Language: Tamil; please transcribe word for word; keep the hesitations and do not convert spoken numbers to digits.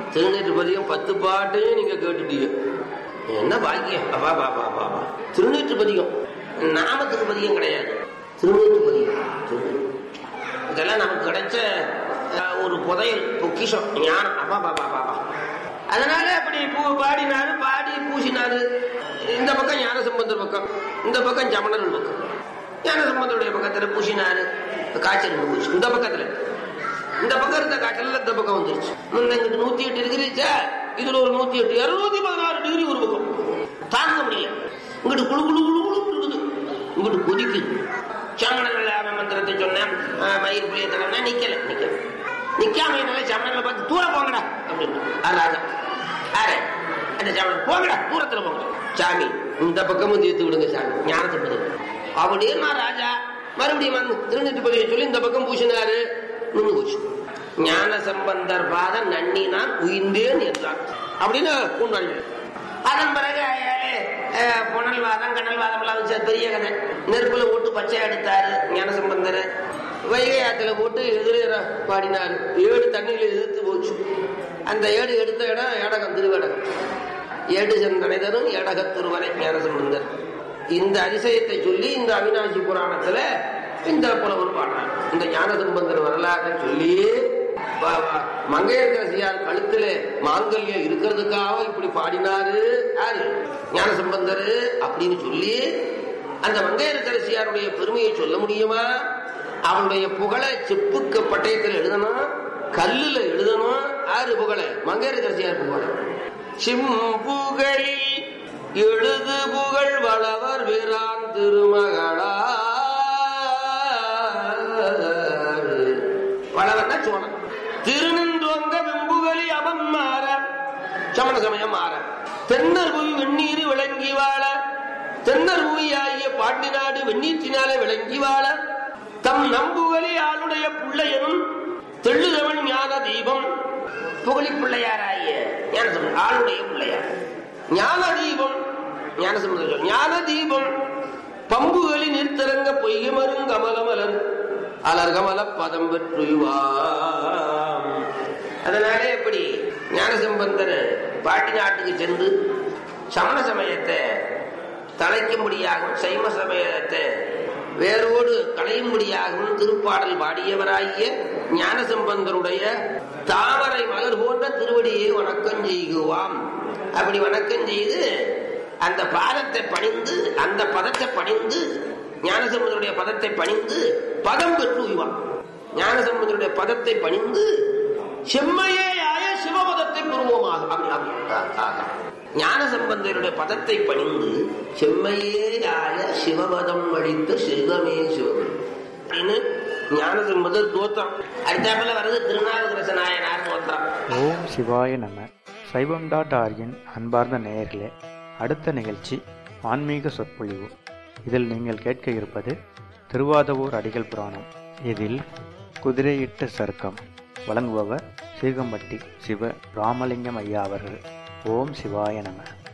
திருநீற்று பதிகம் பத்து பாட்டையும் நீங்க கேட்டுட்டீங்க. என்ன பாக்கியம்! அப்பா பாப்பா பாப்பா திருநீற்று பதிகம் நாமத்துக்கு பதிகம் கிடையாது, திருநீற்று பதிகம். இதெல்லாம் நமக்கு கிடைச்ச ஒரு புதையல், பொக்கிஷம், ஞானம். அப்பா பாப்பா பாப்பா அதனால அப்படி பூ பாடினாரு, பாடி பூசினாரு. இந்த பக்கம் ஞான சம்பந்தர் பக்கம், இந்த பக்கம் சமணர்கள் பக்கம். ஞான சம்பந்தருடைய பக்கத்துல பூசினாரு, காய்ச்சல் போச்சு. இந்த பக்கத்துல இந்த பக்கம் இருந்த காய்ச்சல் இந்த பக்கம் வந்துருச்சு. முன்னங்கிட்டு நூத்தி எட்டு இருக்கிறீச்சா, இதுல ஒரு நூத்தி எட்டு இருநூத்தி பதினாறு டிகிரி ஒரு பக்கம் தாங்க முடியல. இங்கிட்டு குழு குழு குழு குழு இருக்குது, இங்கிட்டு கொதிக்குது. சமணர்கள் மந்திரத்தை சொன்னேன், மயிர் புளிய தலைவனா நிக்கல நிக்கல நிக்காம சமணங்களை பார்த்து தூர போங்கடா அப்படின்னு ராஜா. ஆரே அந்த சமணன் போங்கடா, தூரத்துல போங்க சாமி, இந்த பக்கமும் தீர்த்து விடுங்க சாமி, ஞானத்தை பதிவு அப்படியே நான் ராஜா. மறுபடியும் வந்து திருநீற்று பதிவை சொல்லி இந்த பக்கம் பூசினாரு, நின்று போச்சு. ஞான சம்பந்தர் பாதம் நன்னி நான் உயிர்ந்தேன் என்றான் அப்படின்னு கொண்டாடி. அதன் பிறகு புனல்வாதம் கனல்வாதம் எல்லாம் வச்சு பெரிய கதை. நெருப்புல போட்டு பச்சை எடுத்தாரு ஞான சம்பந்தர். வைகை ஆத்துல போட்டு எதிர பாடினாரு. ஏடு தண்ணியில எதிர்த்து போச்சு. அந்த ஏடு எடுத்த இடம் ஏடகம், திருவேடகம். ஏடு சென்றனை தரும் ஏடக திருவரை ஞான சம்பந்தர். இந்த அதிசயத்தை சொல்லி இந்த அவிநாசி புராணத்துல இந்த புலவர் பாடுறார். இந்த ஞான சம்பந்தர் வரலாற்றை சொல்லி மங்கையர்கரசியார் கழுத்துல மாங்கல்யம் இருக்கிறதுக்காக இப்படி பாடினாரு யாரு, ஞான சம்பந்தர் அப்படின்னு சொல்லி அந்த மங்கையர்கரசியாருடைய பெருமையை சொல்ல முடியுமா? அவருடைய புகழை செப்புக்கு பட்டயத்தில் எழுதணும், கல்லுல எழுதணும். யாரு புகழ? மங்கையர்கரசியார் புகழ. செம்புகளில் எழுது புகழ் வளவர் வீரான் திருமகளா. வளவர்னா சோழன். திருநின்றோங்க வெம்புகளி அவன் மாற, சமண சமயம் மாற. தென்னர் புவி வெந்நீர் விளங்கி வாழ, தென்னர் புவி ஆகிய பாண்டி நாடு வெந்நீற்றினாலே விளங்கி வாழ. தம் நம்புகளி ஆளுடைய பிள்ளையனும் தெள்ளுதவன் ஞான தீபம். புகழி பிள்ளையாராகிய ஞான சம்பந்தர் ஆளுடைய பிள்ளையார் ஞான தீபம். ஞான சம்பந்தர் ஞான தீபம். பம்புகளி நிறுத்தரங்க பொய்கை மருங் கமலமலர் அலர்கமல பதம் பெற்றுவாம். அதனாலே எப்படி ஞான சம்பந்தர் பாட்டி நாட்டுக்கு சென்று சமண சமயத்தை தலைக்கும்படியாகவும் சைவ சமயத்தை வேரோடு களையும்படியாகவும் திருப்பாடல் பாடியவராகிய ஞான சம்பந்தருடைய தாமரை மலர் போன்ற திருவடியை வணக்கம் செய்குவாம். அப்படி வணக்கம் செய்து அந்த பாதத்தை பணிந்து, அந்த பதத்தை பணிந்து, ஞானசம்பந்தருடைய பதத்தை பணிந்து பதம் பெற்று உய்வான். ஞானசம்பந்தருடைய பதத்தை பணிந்து செம்மையாய சிவபதத்தை பெறுவோமாக. ஞானசம்பந்தருடைய பதத்தை பணிந்து செம்மையாய சிவபதம் அளித்த சிவமே சிவம் அப்படின்னு ஞானசம்பந்தர் தோத்திரம். அடுத்தாப்புல வருது திருநாவுக்கரசு நாயனார் தோத்திரம். ஓம் சிவாய நம. சைவம் டாட் ஆர்கின் அன்பார்ந்த நேயர்களே, அடுத்த நிகழ்ச்சி ஆன்மீக சொற்பொழிவு. இதில் நீங்கள் கேட்க இருப்பது திருவாதவூர் அடிகள் புராணம். இதில் குதிரையிட்ட சருக்கம் வழங்குபவர் சீகம்பட்டி சிவ ராமலிங்கம் ஐயா அவர்கள். ஓம் சிவாய நம.